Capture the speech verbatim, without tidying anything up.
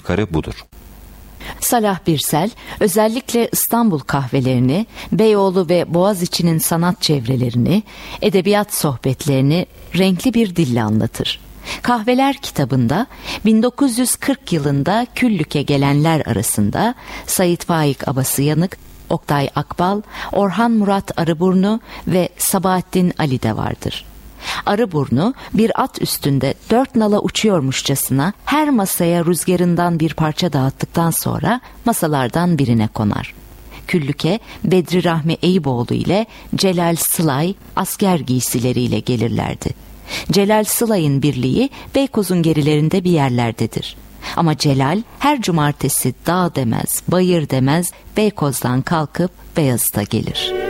yukarı budur. Salah Birsel özellikle İstanbul kahvelerini, Beyoğlu ve Boğaziçi'nin sanat çevrelerini, edebiyat sohbetlerini renkli bir dille anlatır. Kahveler kitabında bin dokuz yüz kırk yılında Küllük'e gelenler arasında Sait Faik Abasıyanık, Oktay Akbal, Orhan Murat Arıburnu ve Sabahattin Ali de vardır. Arıburnu bir at üstünde dört nala uçuyormuşçasına her masaya rüzgarından bir parça dağıttıktan sonra masalardan birine konar. Küllük'e Bedri Rahmi Eyüboğlu ile Celal Sılay asker giysileriyle gelirlerdi. Celal Sılay'ın birliği Beykoz'un gerilerinde bir yerlerdedir. Ama Celal her cumartesi dağ demez, bayır demez, Beykoz'dan kalkıp Beyazıt'a gelir.